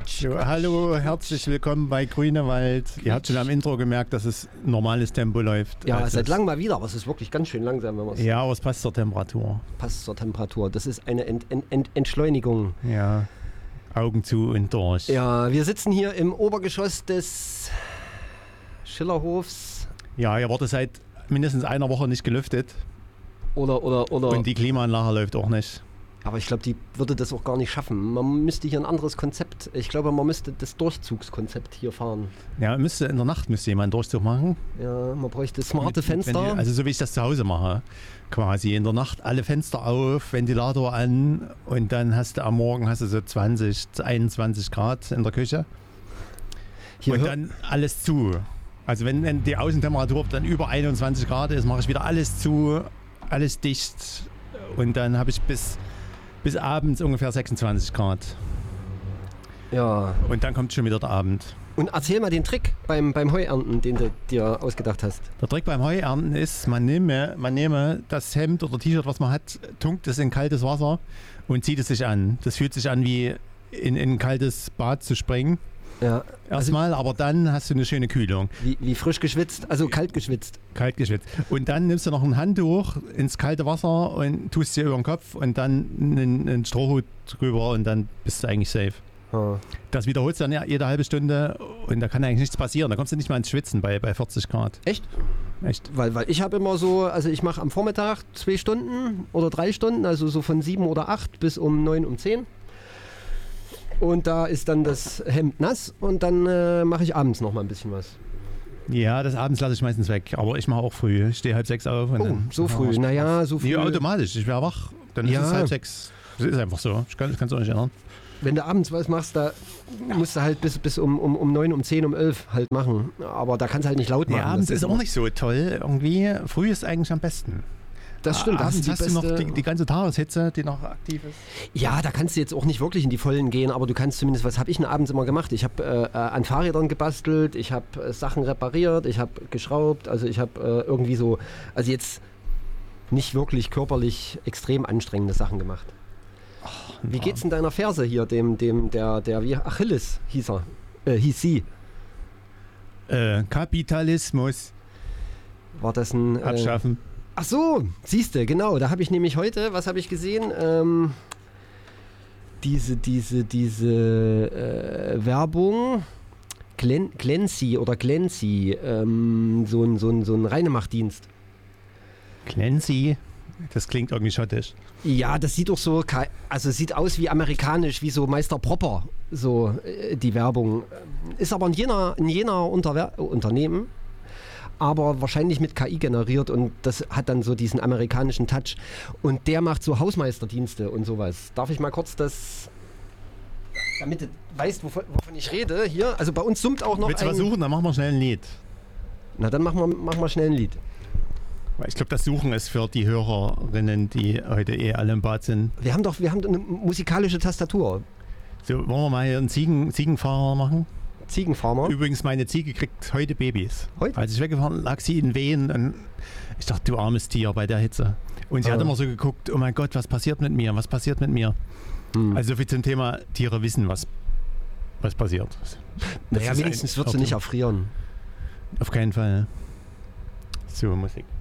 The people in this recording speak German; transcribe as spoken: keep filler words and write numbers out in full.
So, hallo, herzlich willkommen bei Grünewald. Ihr habt schon am Intro gemerkt, dass es normales Tempo läuft. Ja, seit langem mal wieder, aber es ist wirklich ganz schön langsam, wenn man es. Ja, aber es passt zur Temperatur. Passt zur Temperatur. Das ist eine Ent, Ent, Ent, Entschleunigung. Ja, Augen zu und durch. Ja, wir sitzen hier im Obergeschoss des Schillerhofs. Ja, hier wurde seit mindestens einer Woche nicht gelüftet. Oder, oder, oder. Und die Klimaanlage läuft auch nicht. Aber ich glaube, die würde das auch gar nicht schaffen. Man müsste hier ein anderes Konzept, ich glaube, man müsste das Durchzugskonzept hier fahren. Ja, müsste in der Nacht müsste jemand einen Durchzug machen. Ja, man bräuchte smarte Mit, Fenster. Die, also so wie ich das zu Hause mache, quasi. In der Nacht alle Fenster auf, Ventilator an und dann hast du am Morgen hast du so zwanzig, einundzwanzig Grad in der Küche. Hier und dann alles zu. Also wenn, wenn die Außentemperatur dann über einundzwanzig Grad ist, mache ich wieder alles zu, alles dicht und dann habe ich bis... bis abends ungefähr sechsundzwanzig Grad. Ja. Und dann kommt schon wieder der Abend. Und erzähl mal den Trick beim, beim Heuernten, den du dir ausgedacht hast. Der Trick beim Heuernten ist, man nehme, man nehme das Hemd oder T-Shirt, was man hat, tunkt es in kaltes Wasser und zieht es sich an. Das fühlt sich an wie in, in ein kaltes Bad zu springen. Ja. Erstmal, also, aber dann hast du eine schöne Kühlung. Wie, wie frisch geschwitzt, also kalt geschwitzt. Kalt geschwitzt. Und dann nimmst du noch ein Handtuch ins kalte Wasser und tust dir über den Kopf und dann einen, einen Strohhut drüber und dann bist du eigentlich safe. Hm. Das wiederholst du dann jede halbe Stunde und da kann eigentlich nichts passieren. Da kommst du nicht mal ins Schwitzen bei, bei vierzig Grad. Echt? Echt? Weil, weil ich habe immer so, also ich mache am Vormittag zwei Stunden oder drei Stunden, also so von sieben oder acht bis um neun, um zehn. Und da ist dann das Hemd nass und dann äh, mache ich abends noch mal ein bisschen was. Ja, das abends lasse ich meistens weg, aber ich mache auch früh. Ich stehe halb sechs auf. Und oh, dann so früh, naja, so früh. Nee, automatisch, ich wäre wach, dann ja. ist es halb sechs. Das ist einfach so, ich kann es auch nicht ändern. Wenn du abends was machst, da musst du halt bis, bis um, um, um neun, um zehn, um elf halt machen. Aber da kannst du halt nicht laut machen. Ja, abends ist auch nicht so toll irgendwie. Früh ist eigentlich am besten. Das stimmt. Abends das hast du noch die, die ganze Tageshitze, die noch aktiv ist. Ja, da kannst du jetzt auch nicht wirklich in die Vollen gehen, aber du kannst zumindest, was habe ich denn abends immer gemacht? Ich habe äh, an Fahrrädern gebastelt, ich habe äh, Sachen repariert, ich habe geschraubt, also ich habe äh, irgendwie so, also jetzt nicht wirklich körperlich extrem anstrengende Sachen gemacht. Ach, wie geht's in deiner Ferse hier, dem, dem, der, der, wie Achilles hieß er, äh, hieß sie? Äh, Kapitalismus. War das ein... Äh, Abschaffen. Ach so, siehste, genau, da habe ich nämlich heute, was habe ich gesehen? Ähm, diese, diese, diese äh, Werbung, Glen, Glency oder Glency, ähm, so ein, so ein, so ein Reinemachtdienst. Glency? Das klingt irgendwie schottisch. Ja, das sieht doch so, also sieht aus wie amerikanisch, wie so Meister Propper, so äh, die Werbung. Ist aber ein Jener, ein Jener Unterwer- Unternehmen. Aber wahrscheinlich mit K I generiert und das hat dann so diesen amerikanischen Touch. Und der macht so Hausmeisterdienste und sowas. Darf ich mal kurz das, damit du weißt, wovon, wovon ich rede, hier, also bei uns summt auch noch Willst du ein... was suchen? Dann machen wir schnell ein Lied. Na, dann machen wir, machen wir schnell ein Lied. Ich glaube, das Suchen ist für die Hörerinnen, die heute eh alle im Bad sind. Wir haben doch, wir haben eine musikalische Tastatur. So, wollen wir mal hier einen Ziegen, Ziegenfahrer machen? Ziegenfarmer. Übrigens, meine Ziege kriegt heute Babys. Heute? Als ich weggefahren lag sie in Wehen und ich dachte, du armes Tier bei der Hitze. Und sie ah. hat immer so geguckt, oh mein Gott, was passiert mit mir, was passiert mit mir? Hm. Also so viel zum Thema, Tiere wissen, was, was passiert. Das naja, wenigstens wird sie nicht erfrieren. Auf keinen Fall. So, Musik.